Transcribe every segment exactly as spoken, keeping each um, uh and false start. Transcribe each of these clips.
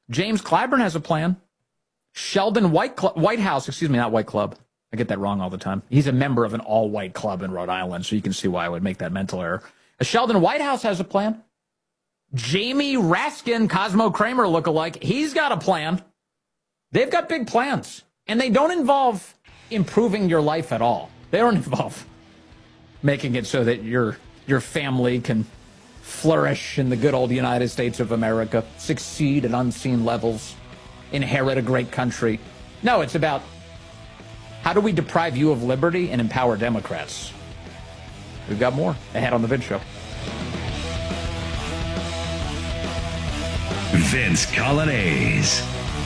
James Clyburn has a plan. Sheldon White Cl- Whitehouse, excuse me, not White Club. I get that wrong all the time. He's a member of an all-white club in Rhode Island, so you can see why I would make that mental error. Uh, Sheldon Whitehouse has a plan. Jamie Raskin, Cosmo Kramer lookalike, he's got a plan. They've got big plans, and they don't involve improving your life at all. They don't involve making it so that your your family can flourish in the good old United States of America, succeed at unseen levels, inherit a great country. No, it's about how do we deprive you of liberty and empower Democrats? We've got more ahead on The Vince Show. Vince Coglianese.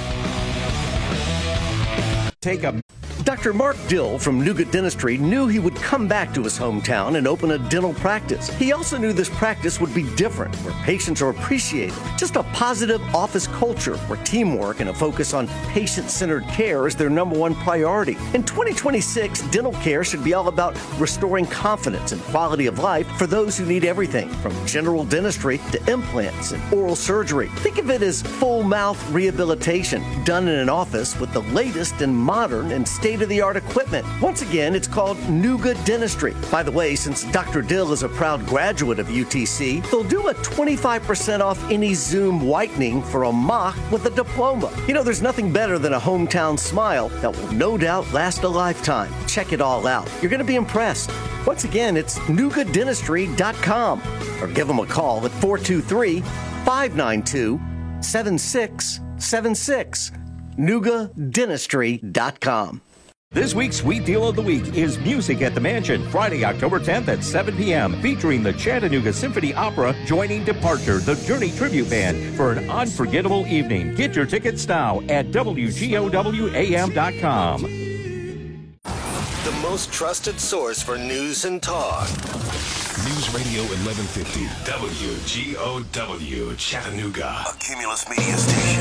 Take a... Doctor Mark Dill from Nougat Dentistry knew he would come back to his hometown and open a dental practice. He also knew this practice would be different, where patients are appreciated. Just a positive office culture where teamwork and a focus on patient-centered care is their number one priority. In twenty twenty-six, dental care should be all about restoring confidence and quality of life for those who need everything, from general dentistry to implants and oral surgery. Think of it as full mouth rehabilitation done in an office with the latest and modern and state-of-the-art equipment. Once again, it's called Nougat Dentistry. By the way, since Doctor Dill is a proud graduate of U T C, they'll do a twenty-five percent off any Zoom whitening for a mock with a diploma. You know, there's nothing better than a hometown smile that will no doubt last a lifetime. Check it all out. You're going to be impressed. Once again, it's nougat dentistry dot com or give them a call at four two three, five nine two, seven six seven six. nougat dentistry dot com. This week's Sweet Deal of the Week is Music at the Mansion, Friday, October tenth at seven p.m., featuring the Chattanooga Symphony Opera joining Departure, the Journey Tribute Band, for an unforgettable evening. Get your tickets now at W G O W A M dot com. The most trusted source for news and talk. News Radio eleven fifty, W G O W, Chattanooga. A Cumulus Media station.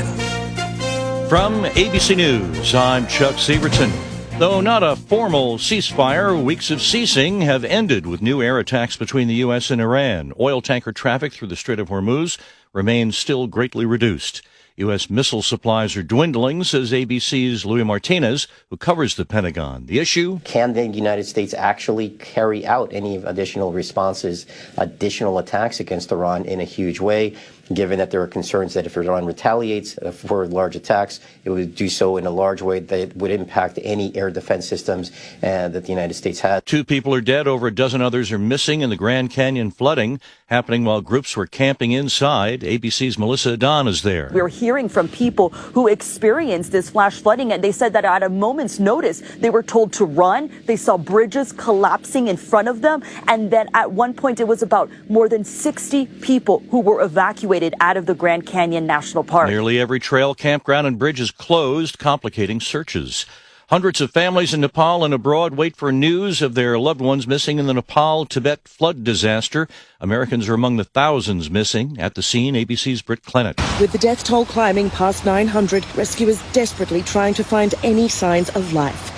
From A B C News, I'm Chuck Severson. Though not a formal ceasefire, weeks of ceasing have ended with new air attacks between the U S and Iran. Oil tanker traffic through the Strait of Hormuz remains still greatly reduced. U S missile supplies are dwindling, says A B C's Louis Martinez, who covers the Pentagon. The issue? Can the United States actually carry out any additional responses, additional attacks against Iran in a huge way, given that there are concerns that if Iran retaliates for large attacks, it would do so in a large way that would impact any air defense systems uh, that the United States has. Two people are dead, over a dozen others are missing in the Grand Canyon flooding, happening while groups were camping inside. A B C's Melissa Adon is there. We're hearing from people who experienced this flash flooding, and they said that at a moment's notice, they were told to run. They saw bridges collapsing in front of them, and then at one point it was about more than sixty people who were evacuated out of the Grand Canyon National Park. Nearly every trail, campground, and bridge is closed, complicating searches. Hundreds of families in Nepal and abroad wait for news of their loved ones missing in the Nepal-Tibet flood disaster. Americans are among the thousands missing. At the scene, A B C's Britt Clennett. With the death toll climbing past nine hundred, rescuers desperately trying to find any signs of life.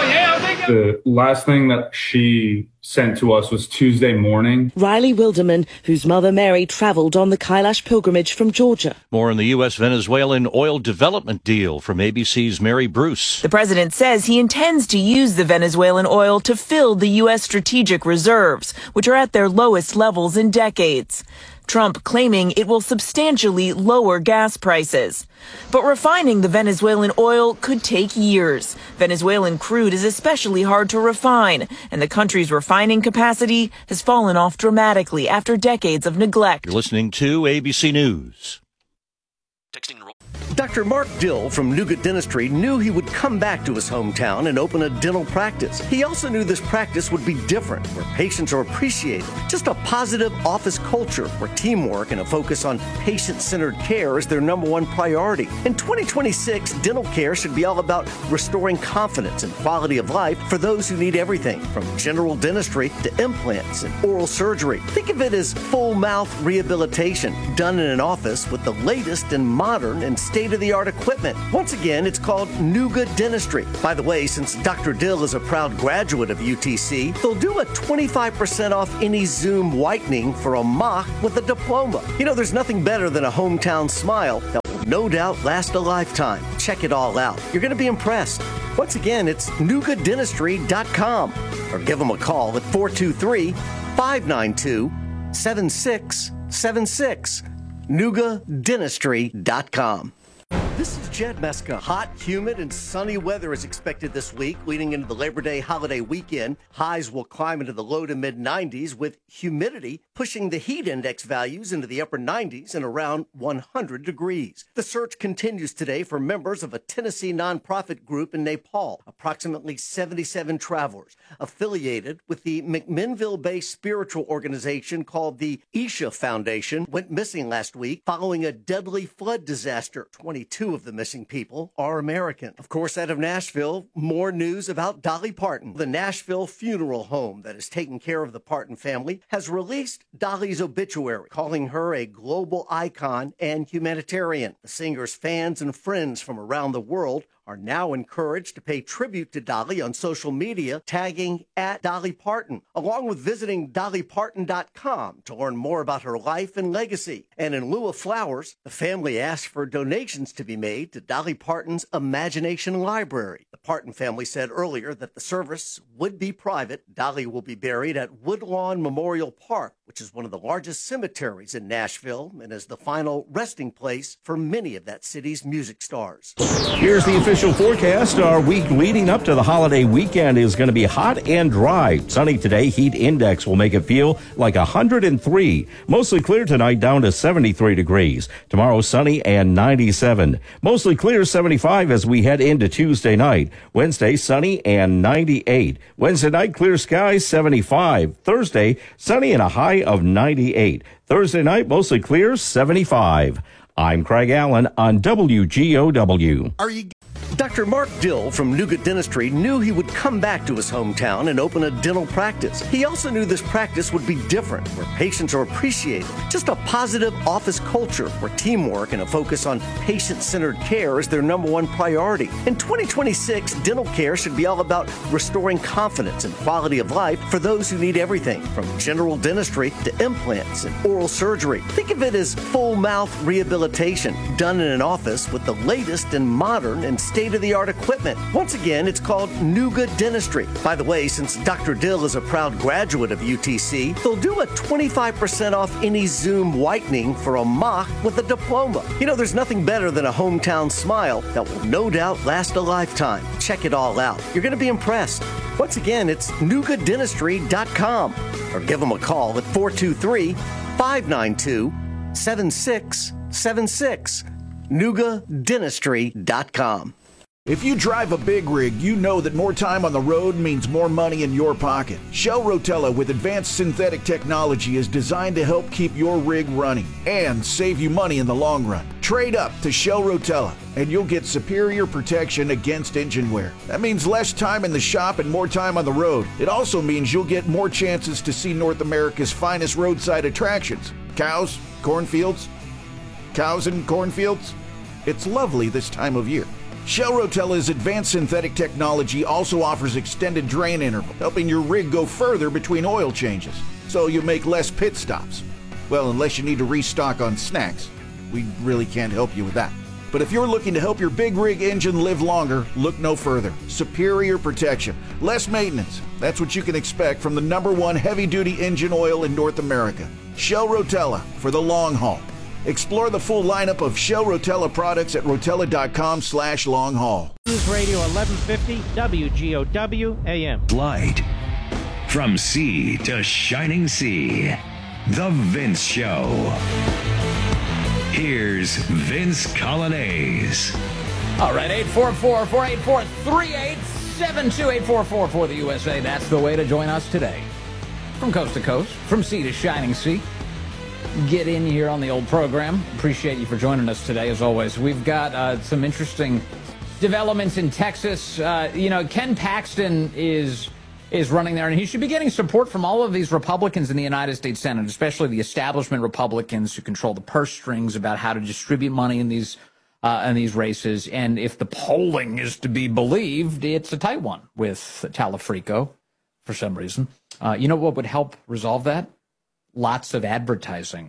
The last thing that she sent to us was Tuesday morning. Riley Wilderman, whose mother Mary traveled on the Kailash pilgrimage from Georgia. More on the U S Venezuelan oil development deal from A B C's Mary Bruce. The president says he intends to use the Venezuelan oil to fill the U S strategic reserves, which are at their lowest levels in decades. Trump claiming it will substantially lower gas prices. But refining the Venezuelan oil could take years. Venezuelan crude is especially hard to refine, and the country's refining capacity has fallen off dramatically after decades of neglect. You're listening to A B C News. Texting Doctor Mark Dill from Nougat Dentistry knew he would come back to his hometown and open a dental practice. He also knew this practice would be different, where patients are appreciated. Just a positive office culture where teamwork and a focus on patient-centered care is their number one priority. In twenty twenty-six, dental care should be all about restoring confidence and quality of life for those who need everything, from general dentistry to implants and oral surgery. Think of it as full mouth rehabilitation done in an office with the latest and modern and state-of-the-art equipment. Once again, it's called Nougat Dentistry. By the way, since Doctor Dill is a proud graduate of U T C, they'll do a twenty-five percent off any Zoom whitening for a mock with a diploma. You know, there's nothing better than a hometown smile that will will no doubt last a lifetime. Check it all out. You're going to be impressed. Once again, it's nuga dentistry dot com or give them a call at four two three, five nine two, seven six seven six. nuga dentistry dot com. This is Jed Meska. Hot, humid, and sunny weather is expected this week, leading into the Labor Day holiday weekend. Highs will climb into the low to mid nineties, with humidity pushing the heat index values into the upper nineties and around one hundred degrees. The search continues today for members of a Tennessee nonprofit group in Nepal. Approximately seventy-seven travelers affiliated with the McMinnville-based spiritual organization called the Isha Foundation went missing last week following a deadly flood disaster. twenty-two of the missing people are American. Of course, out of Nashville, more news about Dolly Parton. The Nashville funeral home that is taking care of the Parton family has released Dolly's obituary, calling her a global icon and humanitarian. The singer's fans and friends from around the world are now encouraged to pay tribute to Dolly on social media, tagging at Dolly Parton, along with visiting dolly parton dot com to learn more about her life and legacy. And in lieu of flowers, the family asked for donations to be made to Dolly Parton's Imagination Library. The Parton family said earlier that the service would be private. Dolly will be buried at Woodlawn Memorial Park, which is one of the largest cemeteries in Nashville and is the final resting place for many of that city's music stars. Here's the official forecast. Our week leading up to the holiday weekend is going to be hot and dry. Sunny today. Heat index will make it feel like one hundred three. Mostly clear tonight, down to seventy-three degrees. Tomorrow, sunny and ninety-seven. Mostly clear, seventy-five as we head into Tuesday night. Wednesday, sunny and ninety-eight. Wednesday night, clear skies, seventy-five. Thursday, sunny and a high of ninety-eight. Thursday night, mostly clear, seventy-five. I'm Craig Allen on W G O W. Are you... Doctor Mark Dill from Nuga Dentistry knew he would come back to his hometown and open a dental practice. He also knew this practice would be different, where patients are appreciated. Just a positive office culture where teamwork and a focus on patient-centered care is their number one priority. In twenty twenty-six, dental care should be all about restoring confidence and quality of life for those who need everything, from general dentistry to implants and oral surgery. Think of it as full mouth rehabilitation done in an office with the latest and modern and state-of-the-art equipment. Once again, it's called Nuga Dentistry. By the way, since Doctor Dill is a proud graduate of U T C, they'll do a twenty-five percent off any Zoom whitening for a mock with a diploma. You know, there's nothing better than a hometown smile that will no doubt last a lifetime. Check it all out. You're going to be impressed. Once again, it's nuga dentistry dot com or give them a call at four two three, five nine two, seven six seven six. nuga dentistry dot com. If you drive a big rig, you know that more time on the road means more money in your pocket. Shell Rotella with advanced synthetic technology is designed to help keep your rig running and save you money in the long run. Trade up to Shell Rotella and you'll get superior protection against engine wear. That means less time in the shop and more time on the road. It also means you'll get more chances to see North America's finest roadside attractions. Cows, cornfields, cows and cornfields. It's lovely this time of year. Shell Rotella's advanced synthetic technology also offers extended drain interval, helping your rig go further between oil changes, so you make less pit stops. Well, unless you need to restock on snacks. We really can't help you with that. But if you're looking to help your big rig engine live longer, look no further. Superior protection, less maintenance. That's what you can expect from the number one heavy-duty engine oil in North America. Shell Rotella, for the long haul. Explore the full lineup of Shell Rotella products at rotella dot com slash long haul. News Radio eleven fifty W G O W A M. Light from sea to shining sea. The Vince Show. Here's Vince Colonnese. All right, eight four four, four eight four, three eight seven two, eight four four for the U S A. That's the way to join us today. From coast to coast, from sea to shining sea. Get in here on the old program. Appreciate you for joining us today, as always. We've got uh, some interesting developments in Texas. Uh, you know, Ken Paxton is is running there, and he should be getting support from all of these Republicans in the United States Senate, especially the establishment Republicans who control the purse strings about how to distribute money in these uh, in these races. And if the polling is to be believed, it's a tight one with Talafrico for some reason. Uh, you know what would help resolve that? Lots of advertising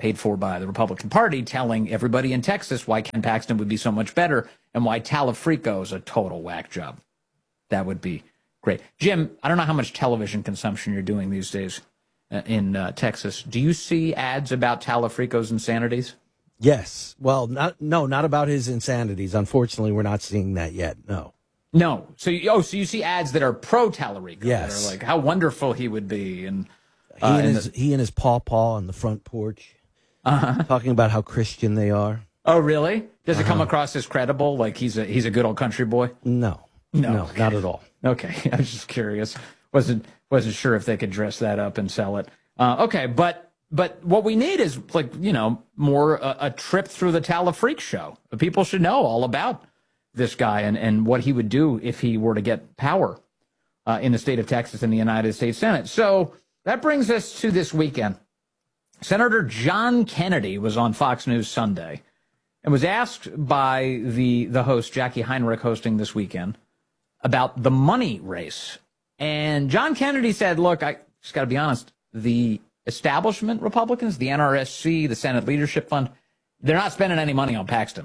paid for by the Republican Party, telling everybody in Texas why Ken Paxton would be so much better and why Talafrico is a total whack job. That would be great. Jim, I don't know how much television consumption you're doing these days uh, in uh, Texas. Do you see ads about Talafrico's insanities? Yes. Well, not, no, not about his insanities. Unfortunately, we're not seeing that yet. No. No. So, you, oh, so you see ads that are pro Talarico. Yes. That are like how wonderful he would be, and he uh, and and his the, he and his pawpaw on the front porch, uh-huh. talking about how Christian they are. Oh, really? Does it Uh-huh. come across as credible? Like he's a he's a good old country boy? No. No, No, okay. not at all. Okay, I was just curious. wasn't wasn't sure if they could dress that up and sell it. Uh, okay, but but what we need is like you know more uh, a trip through the Talafreak show. People should know all about this guy and and what he would do if he were to get power uh, in the state of Texas in the United States Senate. So that brings us to this weekend. Senator John Kennedy was on Fox News Sunday and was asked by the the host Jackie Heinrich, hosting this weekend, about the money race. And John Kennedy said, look, I just got to be honest, the establishment Republicans, the N R S C, the Senate Leadership Fund, they're not spending any money on Paxton.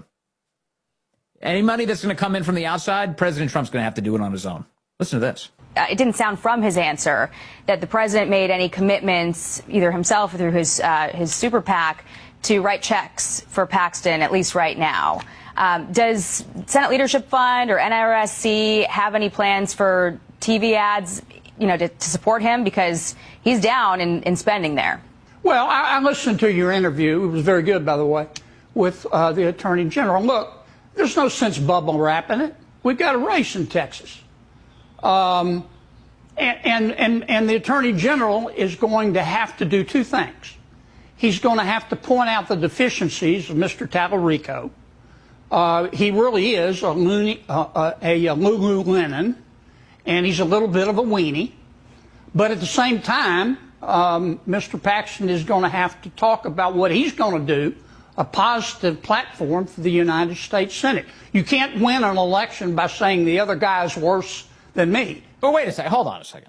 Any money that's going to come in from the outside, President Trump's going to have to do it on his own. Listen to this. Uh, it didn't sound from his answer that the president made any commitments, either himself or through his, uh, his super PAC, to write checks for Paxton, at least right now. Um, does Senate Leadership Fund or N R S C have any plans for T V ads, you know, to, to support him? Because he's down in, in spending there. Well, I, I listened to your interview. It was very good, by the way, with uh, the Attorney General. Look, there's no sense bubble wrapping it. We've got a race in Texas. Um, and, and, and, and the Attorney General is going to have to do two things. He's going to have to point out the deficiencies of Mister Talarico. Uh, he really is a, loony, uh, a, a Lululemon, and he's a little bit of a weenie. But at the same time, um, Mister Paxton is going to have to talk about what he's going to do, a positive platform for the United States Senate. You can't win an election by saying the other guy's worse than me. But wait a second. Hold on a second.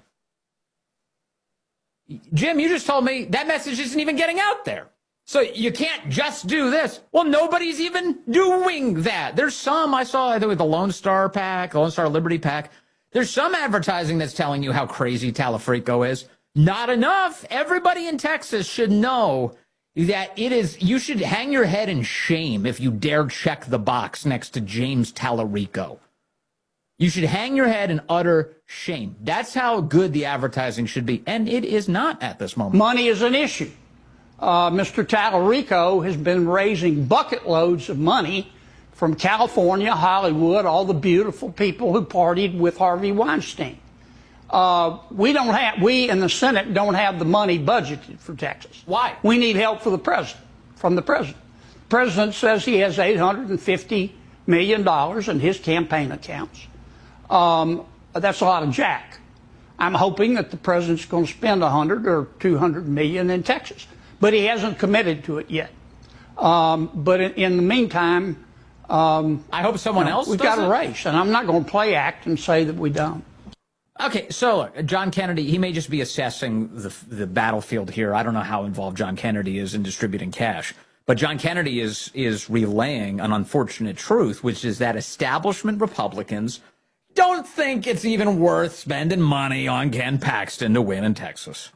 Jim, you just told me that message isn't even getting out there. So you can't just do this. Well, nobody's even doing that. There's some, I saw, I think with the Lone Star PAC, Lone Star Liberty PAC. There's some advertising that's telling you how crazy Talafrico is. Not enough. Everybody in Texas should know that it is, you should hang your head in shame if you dare check the box next to James Talarico. You should hang your head in utter shame. That's how good the advertising should be. And it is not at this moment. Money is an issue. Uh, Mister Talarico has been raising bucket loads of money from California, Hollywood, all the beautiful people who partied with Harvey Weinstein. Uh, we don't have, we in the Senate don't have the money budgeted for Texas. Why? We need help for the president, from the president. The president says he has eight hundred fifty million dollars in his campaign accounts. Um, that's a lot of jack. I'm hoping that the president's going to spend one hundred or two hundred million in Texas, but he hasn't committed to it yet. Um, but in, in the meantime, um, I hope someone you know, else we've does got a it. race, and I'm not going to play act and say that we don't. Okay, so look, John Kennedy, he may just be assessing the the battlefield here. I don't know how involved John Kennedy is in distributing cash, but John Kennedy is is relaying an unfortunate truth, which is that establishment Republicans don't think it's even worth spending money on Ken Paxton to win in Texas.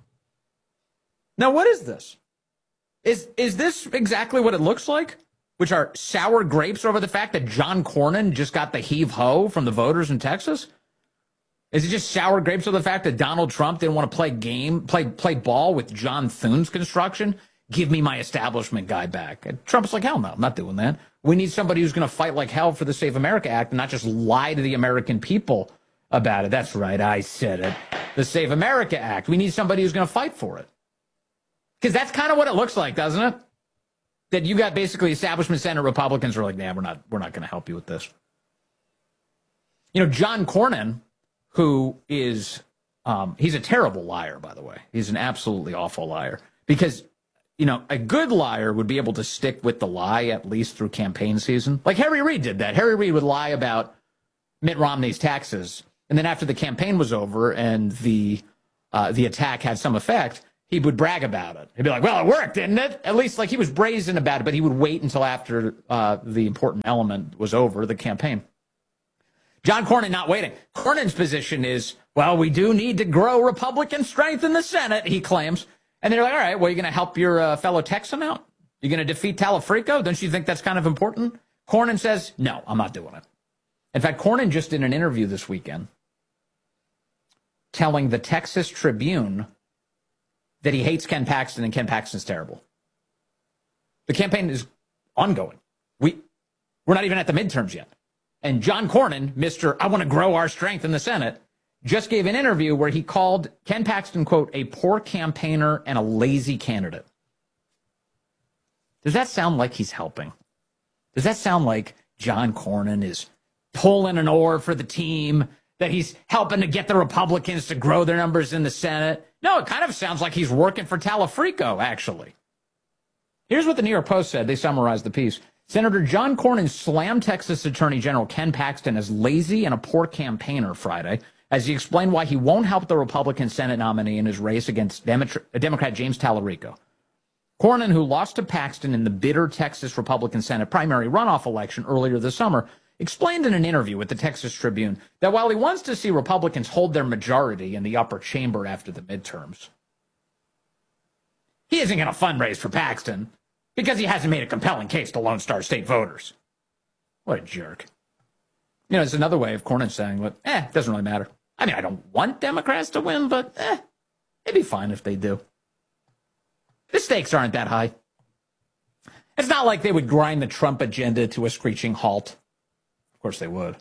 Now, what is this? Is is this exactly what it looks like? Which are sour grapes over the fact that John Cornyn just got the heave-ho from the voters in Texas? Is it just sour grapes over the fact that Donald Trump didn't want to play game, play play ball with John Thune's construction? Give me my establishment guy back. And Trump's like, hell no, I'm not doing that. We need somebody who's going to fight like hell for the Safe America Act and not just lie to the American people about it. That's right, I said it. The Safe America Act. We need somebody who's going to fight for it. Because that's kind of what it looks like, doesn't it? That you got basically establishment Senate Republicans who are like, nah, we're not, we're not going to help you with this. You know, John Cornyn, who is, um, he's a terrible liar, by the way. He's an absolutely awful liar. Because, you know, a good liar would be able to stick with the lie at least through campaign season. Like Harry Reid did that. Harry Reid would lie about Mitt Romney's taxes. And then after the campaign was over and the uh, the attack had some effect, he would brag about it. He'd be like, well, it worked, didn't it? At least like he was brazen about it, but he would wait until after uh, the important element was over, the campaign. John Cornyn not waiting. Cornyn's position is, well, we do need to grow Republican strength in the Senate, he claims. And they're like, all right, well, you're going to help your uh, fellow Texan out? You're going to defeat Talafrico? Don't you think that's kind of important? Cornyn says, no, I'm not doing it. In fact, Cornyn just did an interview this weekend telling the Texas Tribune that he hates Ken Paxton and Ken Paxton's terrible. The campaign is ongoing. We, we're not even at the midterms yet. And John Cornyn, Mister I want to grow our strength in the Senate, just gave an interview where he called Ken Paxton, quote, a poor campaigner and a lazy candidate. Does that sound like he's helping? Does that sound like John Cornyn is pulling an oar for the team, that he's helping to get the Republicans to grow their numbers in the Senate? No, it kind of sounds like he's working for Talafrico, actually. Here's what the New York Post said. They summarized the piece. Senator John Cornyn slammed Texas Attorney General Ken Paxton as lazy and a poor campaigner Friday, as he explained why he won't help the Republican Senate nominee in his race against Democrat James Talarico. Cornyn, who lost to Paxton in the bitter Texas Republican Senate primary runoff election earlier this summer, explained in an interview with the Texas Tribune that while he wants to see Republicans hold their majority in the upper chamber after the midterms, he isn't going to fundraise for Paxton because he hasn't made a compelling case to Lone Star State voters. What a jerk. You know, it's another way of Cornyn saying, well, eh, it doesn't really matter. I mean, I don't want Democrats to win, but eh, it'd be fine if they do. The stakes aren't that high. It's not like they would grind the Trump agenda to a screeching halt. Of course they would.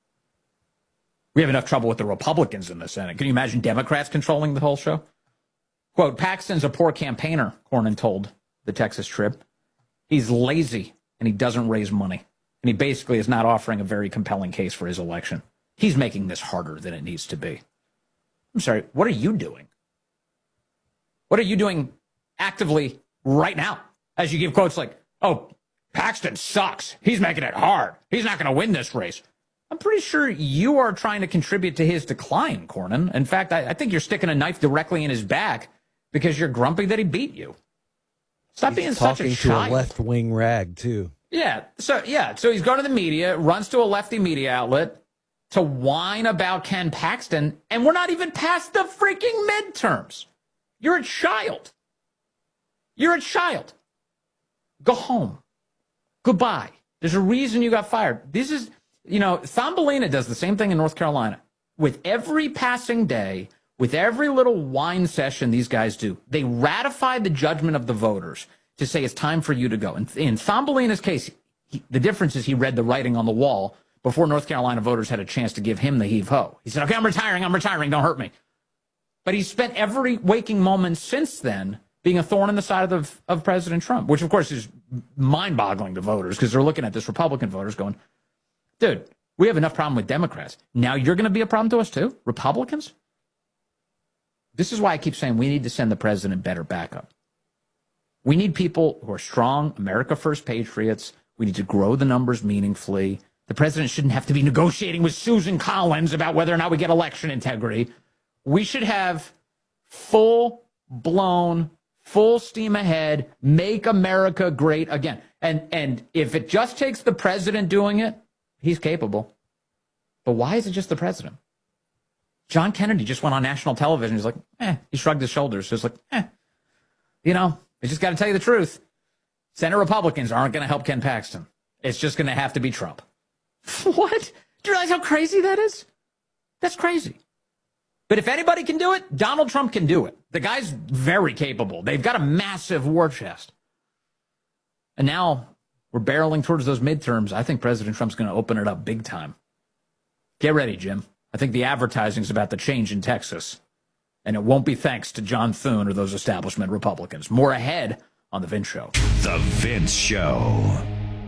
We have enough trouble with the Republicans in the Senate. Can you imagine Democrats controlling the whole show? Quote, Paxton's a poor campaigner, Cornyn told the Texas Trib. He's lazy and he doesn't raise money. And he basically is not offering a very compelling case for his election. He's making this harder than it needs to be. I'm sorry, what are you doing? What are you doing actively right now as you give quotes like, oh, Paxton sucks. He's making it hard. He's not going to win this race. I'm pretty sure you are trying to contribute to his decline, Cornyn. In fact, I, I think you're sticking a knife directly in his back because you're grumpy that he beat you. Stop He's being such a talking child. to a left-wing rag, too. Yeah, so yeah, so he's going to the media, runs to a lefty media outlet to whine about Ken Paxton, and we're not even past the freaking midterms. You're a child. You're a child. Go home. Goodbye. There's a reason you got fired. This is, you know, Thumbelina does the same thing in North Carolina. With every passing day, with every little whine session these guys do, they ratify the judgment of the voters to say it's time for you to go. And in Thumbelina's case, he, the difference is he read the writing on the wall before North Carolina voters had a chance to give him the heave-ho. He said, okay, I'm retiring, I'm retiring, don't hurt me. But he spent every waking moment since then being a thorn in the side of, the, of President Trump, which, of course, is mind-boggling to voters because they're looking at this Republican voters going, dude, we have enough problem with Democrats. Now you're going to be a problem to us, too? Republicans? This is why I keep saying we need to send the president better backup. We need people who are strong, America First patriots. We need to grow the numbers meaningfully. The president shouldn't have to be negotiating with Susan Collins about whether or not we get election integrity. We should have full-blown, full steam ahead, make America great again. And, and if it just takes the president doing it, he's capable. But why is it just the president? John Kennedy just went on national television. He's like, eh, he shrugged his shoulders. Just like, eh, you know, I just got to tell you the truth. Senate Republicans aren't going to help Ken Paxton. It's just going to have to be Trump. What? Do you realize how crazy that is? That's crazy. But if anybody can do it, Donald Trump can do it. The guy's very capable. They've got a massive war chest. And now we're barreling towards those midterms. I think President Trump's going to open it up big time. Get ready, Jim. I think the advertising's about to change in Texas. And it won't be thanks to John Thune or those establishment Republicans. More ahead on The Vince Show. The Vince Show.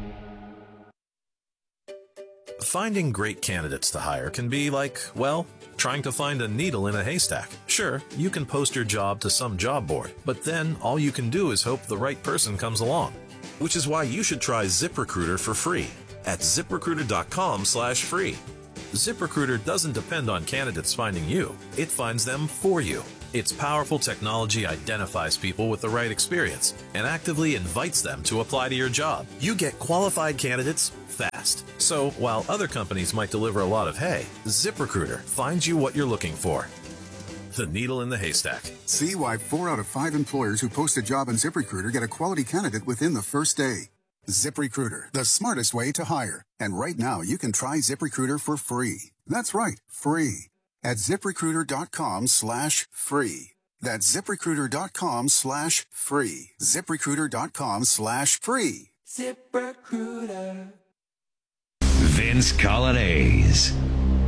Finding great candidates to hire can be like, well, trying to find a needle in a haystack. Sure, you can post your job to some job board, but then all you can do is hope the right person comes along. Which is why you should try ZipRecruiter for free at ZipRecruiter.com slash free. ZipRecruiter doesn't depend on candidates finding you. It finds them for you. Its powerful technology identifies people with the right experience and actively invites them to apply to your job. You get qualified candidates fast. So while other companies might deliver a lot of hay, ZipRecruiter finds you what you're looking for. The needle in the haystack. See why four out of five employers who post a job on ZipRecruiter get a quality candidate within the first day. ZipRecruiter, the smartest way to hire. And right now, you can try ZipRecruiter for free. That's right, free. At ZipRecruiter.com slash free. That's ZipRecruiter.com slash free. ZipRecruiter.com slash free. ZipRecruiter. Vince Colonnese.